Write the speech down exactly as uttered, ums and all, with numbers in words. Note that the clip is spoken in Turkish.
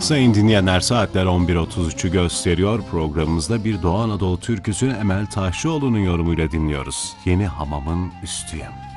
Sayın dinleyenler, saatler on bir otuz üçü gösteriyor. Programımızda bir Doğu Anadolu türküsünü Emel Taşçıoğlu'nun yorumuyla dinliyoruz. Yeni Hamamın Üstüyem.